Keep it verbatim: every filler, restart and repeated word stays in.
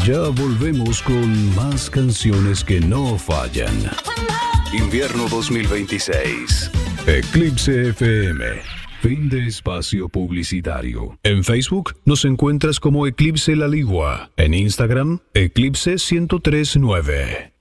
Ya volvemos con más canciones que no fallan. Invierno dos mil veintiséis. Eclipse F M. Fin de espacio publicitario. En Facebook nos encuentras como Eclipse La Ligua. En Instagram, Eclipse ciento tres punto nueve.